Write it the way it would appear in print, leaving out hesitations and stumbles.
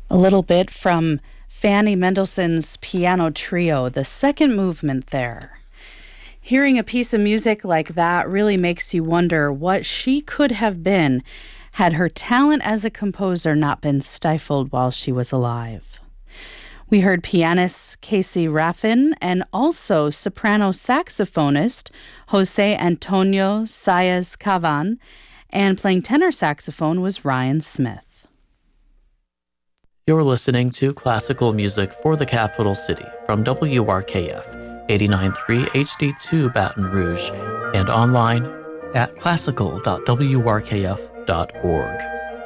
A little bit from Fanny Mendelssohn's Piano Trio, the second movement there. Hearing a piece of music like that really makes you wonder what she could have been had her talent as a composer not been stifled while she was alive. We heard pianist Casey Raffin and also soprano saxophonist Jose Antonio Saez Cavan, and playing tenor saxophone was Ryan Smith. You're listening to classical music for the capital city from WRKF 89.3 HD2 Baton Rouge and online at classical.wrkf.org.